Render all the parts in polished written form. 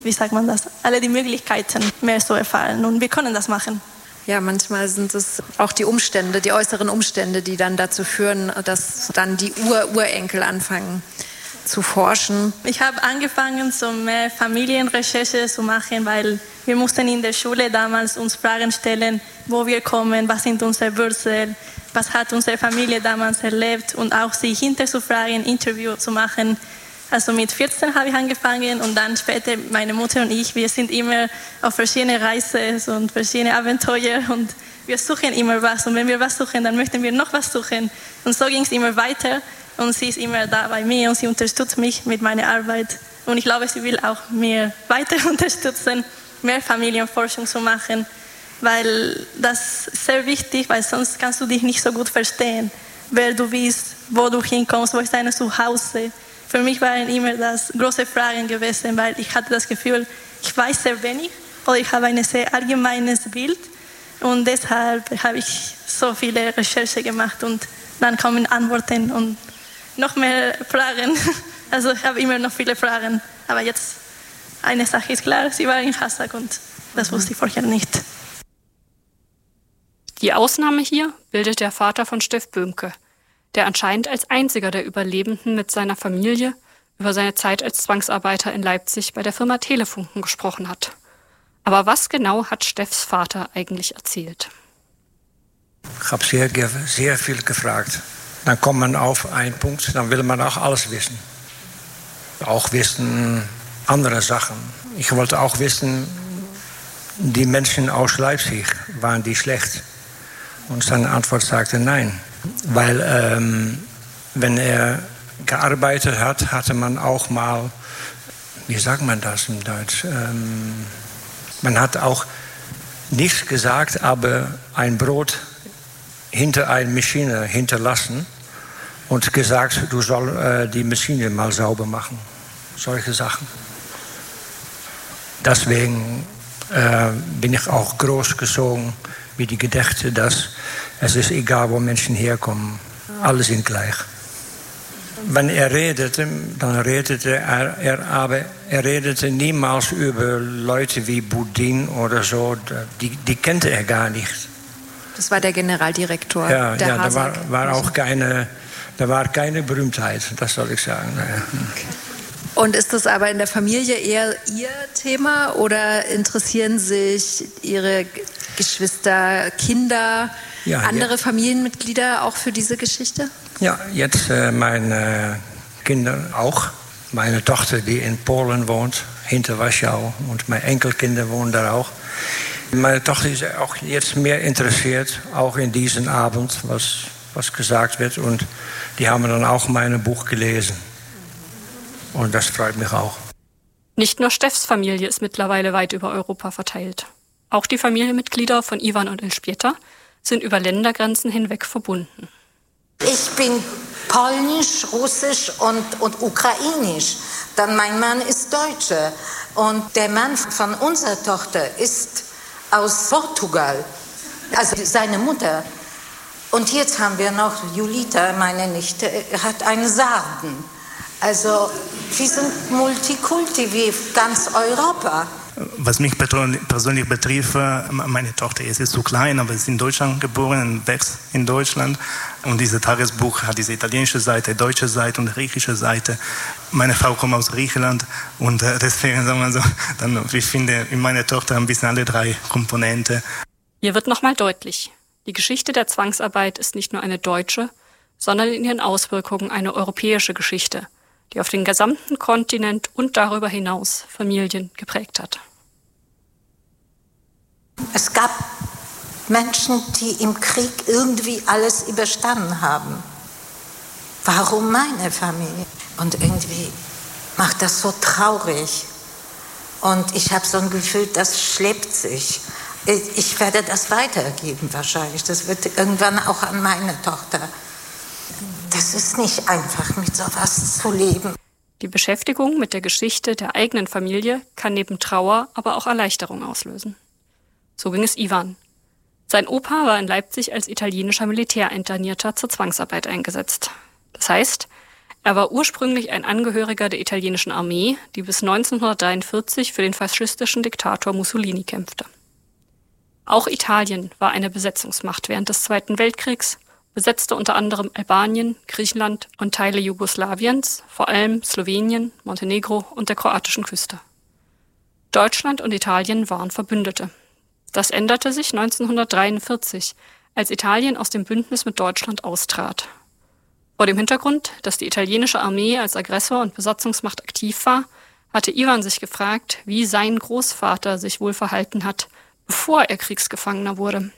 wie sagt man das, alle die Möglichkeiten mehr zu erfahren. Und wir können das machen. Ja, manchmal sind es auch die Umstände, die äußeren Umstände, die dann dazu führen, dass dann die Urenkel anfangen zu forschen. Ich habe angefangen, so mehr Familienrecherche zu machen, weil wir mussten in der Schule damals uns Fragen stellen, wo wir kommen, was sind unsere Wurzeln, was hat unsere Familie damals erlebt und auch sich hinterzufragen, Interview zu machen. Also mit 14 habe ich angefangen und dann später meine Mutter und ich, wir sind immer auf verschiedene Reisen und verschiedene Abenteuer und wir suchen immer was und wenn wir was suchen, dann möchten wir noch was suchen und so ging es immer weiter. Und sie ist immer da bei mir und sie unterstützt mich mit meiner Arbeit. Und ich glaube, sie will auch mir weiter unterstützen, mehr Familienforschung zu machen, weil das ist sehr wichtig, weil sonst kannst du dich nicht so gut verstehen, wer du bist, wo du hinkommst, wo ist dein Zuhause. Für mich waren immer das große Fragen gewesen, weil ich hatte das Gefühl, ich weiß sehr wenig oder ich habe ein sehr allgemeines Bild und deshalb habe ich so viele Recherchen gemacht und dann kommen Antworten und noch mehr Fragen. Also ich habe immer noch viele Fragen. Aber jetzt, eine Sache ist klar, sie war in Hasag und das wusste ich vorher nicht. Die Ausnahme hier bildet der Vater von Steff Böhmke, der anscheinend als einziger der Überlebenden mit seiner Familie über seine Zeit als Zwangsarbeiter in Leipzig bei der Firma Telefunken gesprochen hat. Aber was genau hat Steffs Vater eigentlich erzählt? Ich habe sehr viel gefragt. Dann kommt man auf einen Punkt, dann will man auch alles wissen. Auch wissen andere Sachen. Ich wollte auch wissen, die Menschen aus Leipzig, waren die schlecht? Und seine Antwort sagte nein. Weil wenn er gearbeitet hat, hatte man auch mal, wie sagt man das in Deutsch? Man hat auch nichts gesagt, aber ein Brot hinter einer Maschine hinterlassen und gesagt, du sollst die Maschine mal sauber machen. Solche Sachen. Deswegen bin ich auch großgezogen mit die Gedachte, dass es ist egal, wo Menschen herkommen. Alle sind gleich. Wenn er redete, dann redete er, aber er redete niemals über Leute wie Boudin oder so. Die kannte er gar nicht. Das war der Generaldirektor. Ja, der da war auch keine Berühmtheit, das soll ich sagen. Okay. Und ist das aber in der Familie eher Ihr Thema oder interessieren sich Ihre Geschwister, Kinder, andere Familienmitglieder auch für diese Geschichte? Ja, jetzt meine Kinder auch. Meine Tochter, die in Polen wohnt, hinter Warschau, und meine Enkelkinder wohnen da auch. Meine Tochter ist auch jetzt mehr interessiert, auch in diesem Abend, was gesagt wird. Und die haben dann auch mein Buch gelesen. Und das freut mich auch. Nicht nur Steffs Familie ist mittlerweile weit über Europa verteilt. Auch die Familienmitglieder von Iwan und Elżbieta sind über Ländergrenzen hinweg verbunden. Ich bin polnisch, russisch und ukrainisch. Dann mein Mann ist Deutscher. Und der Mann von unserer Tochter ist aus Portugal. Also seine Mutter. Und jetzt haben wir noch Julita, meine Nichte, hat einen Sarden. Also wir sind Multikulti wie ganz Europa. Was mich persönlich betrifft, meine Tochter ist zu klein, aber sie ist in Deutschland geboren und wächst in Deutschland. Und dieses Tagesbuch hat diese italienische Seite, deutsche Seite und griechische Seite. Meine Frau kommt aus Griechenland und deswegen, sagen wir so, dann, ich finde in meiner Tochter ein bisschen alle drei Komponenten. Hier wird nochmal deutlich, die Geschichte der Zwangsarbeit ist nicht nur eine deutsche, sondern in ihren Auswirkungen eine europäische Geschichte, die auf den gesamten Kontinent und darüber hinaus Familien geprägt hat. Es gab Menschen, die im Krieg irgendwie alles überstanden haben. Warum meine Familie? Und irgendwie macht das so traurig. Und ich habe so ein Gefühl, das schleppt sich. Ich werde das weitergeben wahrscheinlich. Das wird irgendwann auch an meine Tochter. Das ist nicht einfach, mit sowas zu leben. Die Beschäftigung mit der Geschichte der eigenen Familie kann neben Trauer aber auch Erleichterung auslösen. So ging es Iwan. Sein Opa war in Leipzig als italienischer Militärinternierter zur Zwangsarbeit eingesetzt. Das heißt, Er war ursprünglich ein Angehöriger der italienischen Armee, die bis 1943 für den faschistischen Diktator Mussolini kämpfte. Auch Italien war eine Besetzungsmacht während des Zweiten Weltkriegs, besetzte unter anderem Albanien, Griechenland und Teile Jugoslawiens, vor allem Slowenien, Montenegro und der kroatischen Küste. Deutschland und Italien waren Verbündete. Das änderte sich 1943, als Italien aus dem Bündnis mit Deutschland austrat. Vor dem Hintergrund, dass die italienische Armee als Aggressor und Besatzungsmacht aktiv war, hatte Ivan sich gefragt, wie sein Großvater sich wohl verhalten hat, bevor er Kriegsgefangener wurde.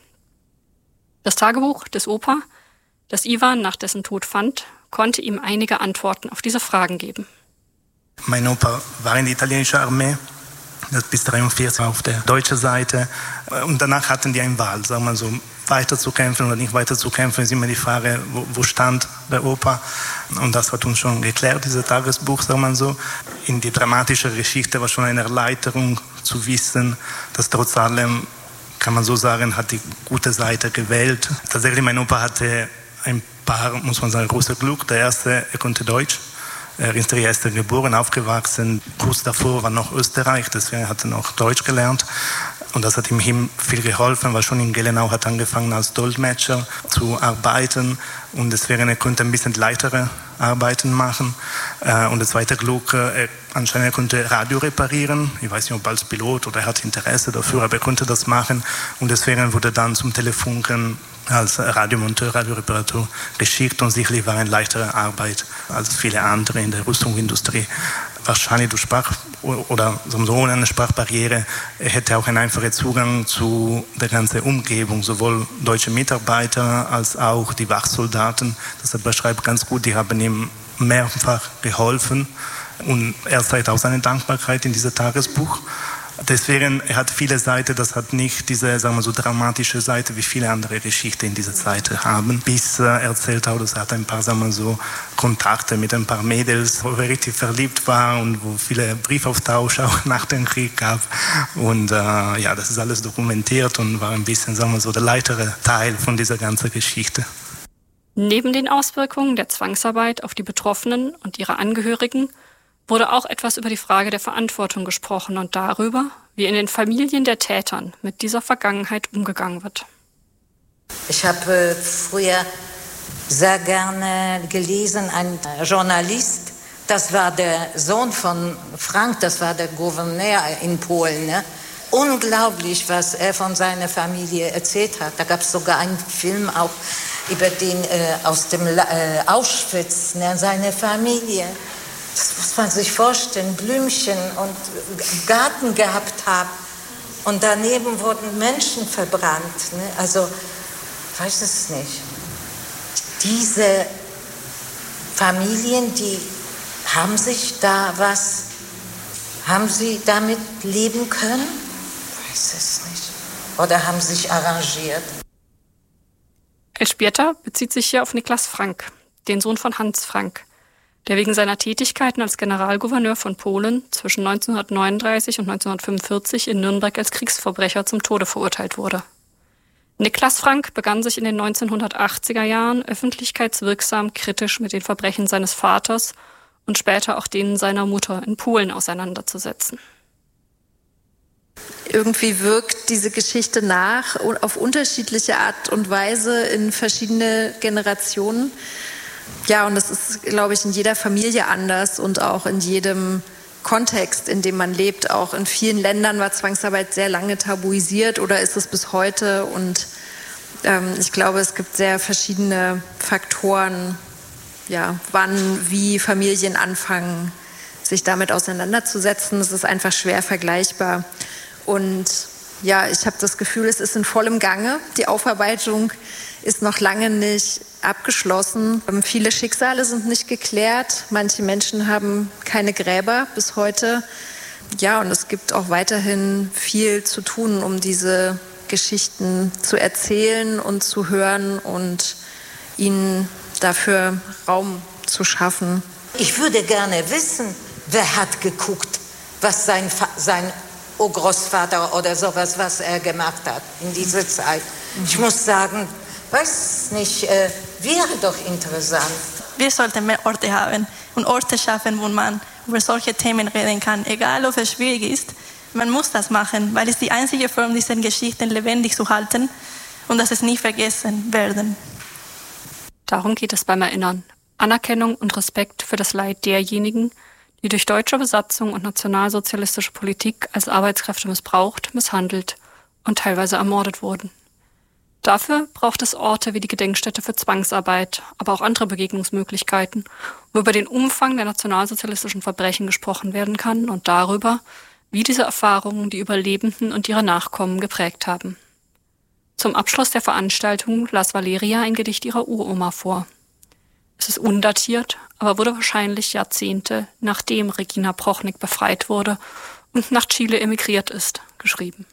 Das Tagebuch des Opa, das Ivan nach dessen Tod fand, konnte ihm einige Antworten auf diese Fragen geben. Mein Opa war in der italienischen Armee, bis 1943 auf der deutschen Seite. Und danach hatten die eine Wahl, sagen wir so, weiterzukämpfen oder nicht weiterzukämpfen, ist immer die Frage, wo stand der Opa. Und das hat uns schon geklärt, dieses Tagesbuch, sagen wir so. In die dramatische Geschichte war schon eine Erleichterung zu wissen, dass trotz allem, kann man so sagen, hat die gute Seite gewählt. Tatsächlich, mein Opa hatte ein paar, muss man sagen, großes Glück. Der erste, er konnte Deutsch. Er ist in Trieste geboren, aufgewachsen. Kurz davor war noch Österreich, deswegen hat er noch Deutsch gelernt. Und das hat ihm viel geholfen, weil schon in Gelenau hat angefangen als Dolmetscher zu arbeiten. Und deswegen er konnte ein bisschen leichtere Arbeiten machen. Und das zweite Glück, anscheinend konnte Radio reparieren. Ich weiß nicht, ob als Pilot oder er hat Interesse dafür, aber er konnte das machen. Und deswegen wurde dann zum Telefunken als Radiomonteur, Radioreparatur geschickt und sicherlich war eine leichtere Arbeit als viele andere in der Rüstungsindustrie. Wahrscheinlich durch oder so ohne eine Sprachbarriere hätte auch einen einfachen Zugang zu der ganzen Umgebung, sowohl deutsche Mitarbeiter als auch die Wachsoldaten. Das beschreibt ganz gut, die haben ihm mehrfach geholfen und er zeigt auch seine Dankbarkeit in diesem Tagesbuch. Deswegen, er hat viele Seiten, das hat nicht diese, sagen wir so, dramatische Seite, wie viele andere Geschichten in dieser Zeit haben. Bis er erzählt auch, dass er hat ein paar, sagen wir so, Kontakte mit ein paar Mädels, wo er richtig verliebt war und wo viele Briefaustausch auch nach dem Krieg gab. Und ja, das ist alles dokumentiert und war ein bisschen, sagen wir so, der leichtere Teil von dieser ganzen Geschichte. Neben den Auswirkungen der Zwangsarbeit auf die Betroffenen und ihre Angehörigen wurde auch etwas über die Frage der Verantwortung gesprochen und darüber, wie in den Familien der Tätern mit dieser Vergangenheit umgegangen wird. Ich habe früher sehr gerne gelesen, ein Journalist, das war der Sohn von Frank, das war der Gouverneur in Polen. Ne? Unglaublich, was er von seiner Familie erzählt hat. Da gab es sogar einen Film auch über den aus dem Auschwitz, ne? Seine Familie. Das muss man sich vorstellen, Blümchen und Garten gehabt haben. Und daneben wurden Menschen verbrannt. Ne? Also, ich weiß es nicht. Diese Familien, die haben sich da was, haben sie damit leben können? Ich weiß es nicht. Oder haben sich arrangiert? Elżbieta bezieht sich hier auf Niklas Frank, den Sohn von Hans Frank, der wegen seiner Tätigkeiten als Generalgouverneur von Polen zwischen 1939 und 1945 in Nürnberg als Kriegsverbrecher zum Tode verurteilt wurde. Niklas Frank begann sich in den 1980er Jahren öffentlichkeitswirksam kritisch mit den Verbrechen seines Vaters und später auch denen seiner Mutter in Polen auseinanderzusetzen. Irgendwie wirkt diese Geschichte nach auf unterschiedliche Art und Weise in verschiedene Generationen. Ja, und das ist, glaube ich, in jeder Familie anders und auch in jedem Kontext, in dem man lebt. Auch in vielen Ländern war Zwangsarbeit sehr lange tabuisiert oder ist es bis heute. Und ich glaube, es gibt sehr verschiedene Faktoren, ja, wann, wie Familien anfangen, sich damit auseinanderzusetzen. Es ist einfach schwer vergleichbar. Und ja, ich habe das Gefühl, es ist in vollem Gange. Die Aufarbeitung ist noch lange nicht abgeschlossen. Viele Schicksale sind nicht geklärt. Manche Menschen haben keine Gräber bis heute. Ja, und es gibt auch weiterhin viel zu tun, um diese Geschichten zu erzählen und zu hören und ihnen dafür Raum zu schaffen. Ich würde gerne wissen, wer hat geguckt, was sein Urgroßvater oder sowas, was er gemacht hat in dieser Zeit. Ich muss sagen, weiß nicht, wäre doch interessant. Wir sollten mehr Orte haben und Orte schaffen, wo man über solche Themen reden kann, egal ob es schwierig ist. Man muss das machen, weil es die einzige Form, diese Geschichten lebendig zu halten und dass es nie vergessen werden. Darum geht es beim Erinnern. Anerkennung und Respekt für das Leid derjenigen, die durch deutsche Besatzung und nationalsozialistische Politik als Arbeitskräfte missbraucht, misshandelt und teilweise ermordet wurden. Dafür braucht es Orte wie die Gedenkstätte für Zwangsarbeit, aber auch andere Begegnungsmöglichkeiten, wo über den Umfang der nationalsozialistischen Verbrechen gesprochen werden kann und darüber, wie diese Erfahrungen die Überlebenden und ihre Nachkommen geprägt haben. Zum Abschluss der Veranstaltung las Valeria ein Gedicht ihrer Uroma vor. Es ist undatiert, aber wurde wahrscheinlich Jahrzehnte, nachdem Regina Prochnik befreit wurde und nach Chile emigriert ist, geschrieben.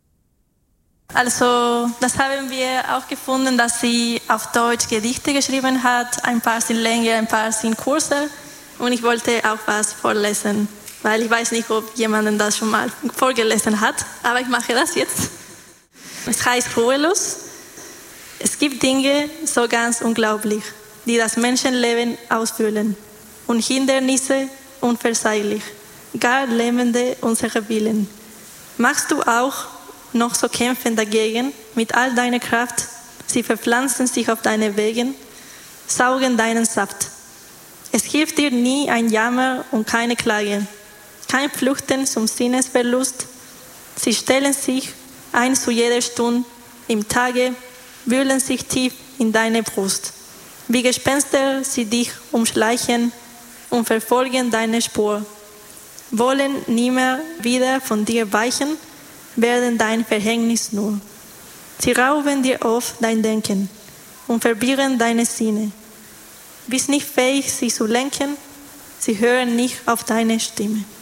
Also, das haben wir auch gefunden, dass sie auf Deutsch Gedichte geschrieben hat. Ein paar sind länger, ein paar sind kürzer. Und ich wollte auch was vorlesen, weil ich weiß nicht, ob jemand das schon mal vorgelesen hat. Aber ich mache das jetzt. Es heißt Ruhelos. Es gibt Dinge so ganz unglaublich, die das Menschenleben ausfüllen. Und Hindernisse unverzeihlich, gar lähmende unsere Willen. Machst du auch noch so kämpfen dagegen, mit all deiner Kraft, sie verpflanzen sich auf deine Wegen, saugen deinen Saft. Es hilft dir nie ein Jammer und keine Klage, kein Flüchten zum Sinnesverlust. Sie stellen sich ein zu jeder Stunde im Tage, wühlen sich tief in deine Brust. Wie Gespenster sie dich umschleichen und verfolgen deine Spur, wollen nimmer wieder von dir weichen, werden dein Verhängnis nur. Sie rauben dir oft dein Denken und verwirren deine Sinne. Bist nicht fähig, sie zu lenken, sie hören nicht auf deine Stimme.